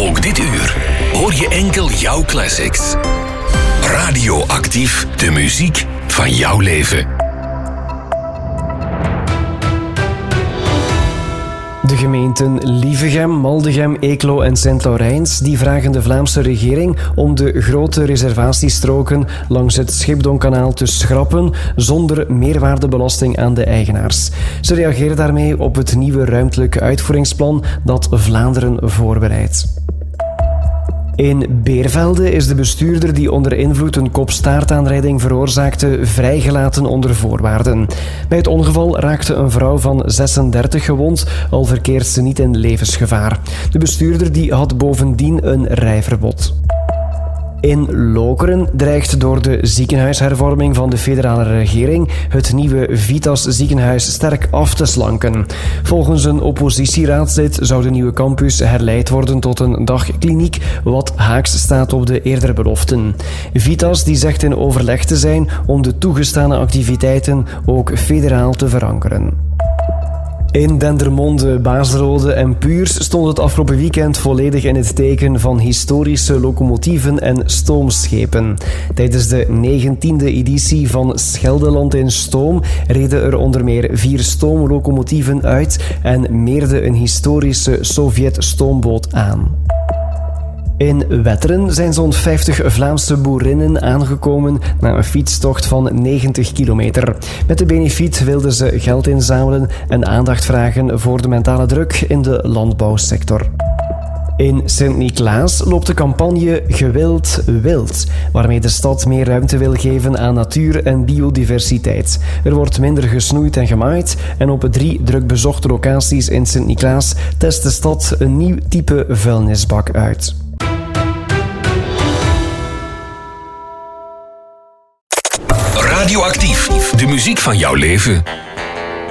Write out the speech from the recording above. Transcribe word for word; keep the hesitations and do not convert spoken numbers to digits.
Ook dit uur hoor je enkel jouw classics. Radioactief, de muziek van jouw leven. De gemeenten Lievegem, Maldegem, Eeklo en Sint-Laurijns die vragen de Vlaamse regering om de grote reservatiestroken langs het Schipdonkanaal te schrappen zonder meerwaardebelasting aan de eigenaars. Ze reageren daarmee op het nieuwe ruimtelijk uitvoeringsplan dat Vlaanderen voorbereidt. In Beervelde is de bestuurder die onder invloed een kop-staartaanrijding veroorzaakte vrijgelaten onder voorwaarden. Bij het ongeval raakte een vrouw van zesendertig gewond, al verkeert ze niet in levensgevaar. De bestuurder die had bovendien een rijverbod. In Lokeren dreigt door de ziekenhuishervorming van de federale regering het nieuwe Vitas ziekenhuis sterk af te slanken. Volgens een oppositieraadslid zou de nieuwe campus herleid worden tot een dagkliniek, wat haaks staat op de eerdere beloften. Vitas die zegt in overleg te zijn om de toegestane activiteiten ook federaal te verankeren. In Dendermonde, Baasrode en Puurs stond het afgelopen weekend volledig in het teken van historische locomotieven en stoomschepen. Tijdens de negentiende editie van Scheldeland in Stoom reden er onder meer vier stoomlocomotieven uit en meerde een historische Sovjet-stoomboot aan. In Wetteren zijn zo'n vijftig Vlaamse boerinnen aangekomen na een fietstocht van negentig kilometer. Met de benefiet wilden ze geld inzamelen en aandacht vragen voor de mentale druk in de landbouwsector. In Sint-Niklaas loopt de campagne Gewild Wild, waarmee de stad meer ruimte wil geven aan natuur en biodiversiteit. Er wordt minder gesnoeid en gemaaid en op drie druk bezochte locaties in Sint-Niklaas test de stad een nieuw type vuilnisbak uit. Radioactief, de muziek van jouw leven.